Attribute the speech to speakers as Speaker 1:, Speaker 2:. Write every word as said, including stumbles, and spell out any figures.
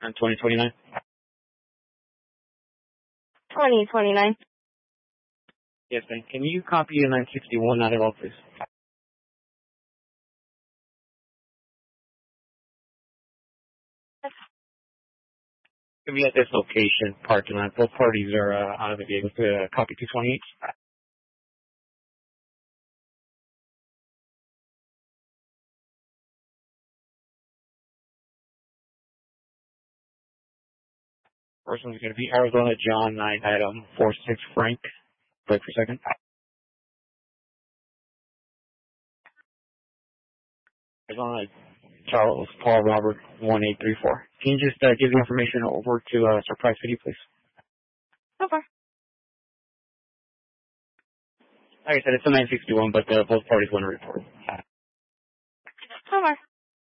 Speaker 1: On twenty twenty-nine?
Speaker 2: twenty twenty-nine.
Speaker 1: Yes, ma'am. Can you copy a nine sixty-one out of all, please? Can be at this location, parking lot. Both parties are uh, out of the vehicle. Uh, copy two twenty-eight. First one's going to be Arizona John nine Adam four six Frank. Wait for a second. Arizona Charles Paul Robert one eight three four. Can you just uh, give the information over to uh, Surprise City, please?
Speaker 2: Okay.
Speaker 1: Like I said, it's a nine sixty-one, but uh, both parties want to report.
Speaker 2: Okay.